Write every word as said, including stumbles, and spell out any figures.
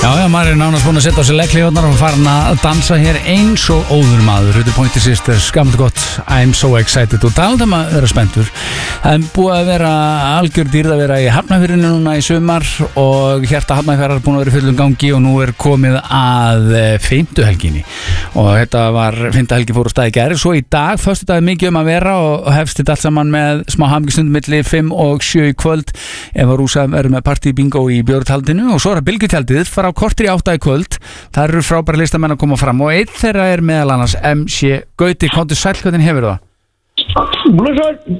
Já, já, maður er nánast búin að setja á sig legghlífarnar og farin að dansa hér eins og óður maður. Hluti Pointer Sisters, gammalt gott, I'm so excited og talað að vera spenntur. Það er búið að vera algjör dýrð að vera í Hafnarfirðinu núna í sumar og hjarta Hafnarfjarðar er búin að vera í fullum gangi og nú er komið að fimmtu helginni og þetta var, fimmta helgi fór á stað í gær. Svo í dag, föstudag er mikið um að vera og hefst þetta allt saman með smá hamingistund milli fimm og sjö í kvöld ef að Rúsa verður með partí bingo í bjórtjaldinu og svo er að bylgjutjaldið fara á korter í átta í kvöld. Það eru frábæri listamenn að koma fram og einn þeirra er meðal annars M C Gauti. Komdu sæll, hvernig hefur það? Blessaður.